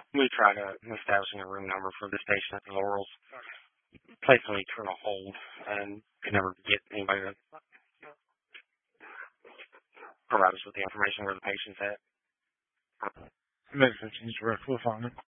We tried establishing a room number for this patient at the Laurels, placed on eternal hold, and could never get anybody to provide us with the information where the patient's at. Medicine change direct. We'll find it.